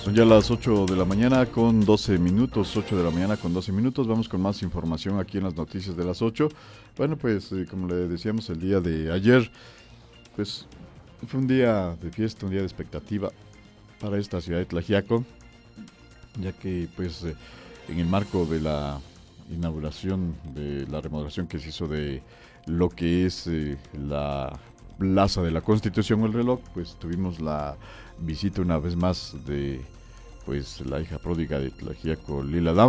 Son ya las 8 de la mañana con 12 minutos, 8 de la mañana con 12 minutos. Vamos con más información aquí en las noticias de las 8. Bueno, pues como le decíamos el día de ayer, pues fue un día de fiesta, un día de expectativa para esta ciudad de Tlaxiaco, ya que pues en el marco de la inauguración, de la remodelación que se hizo de lo que es la Plaza de la Constitución o el reloj, pues tuvimos la visita una vez más de pues la hija pródiga de Tlaxiaco, Lila Downs.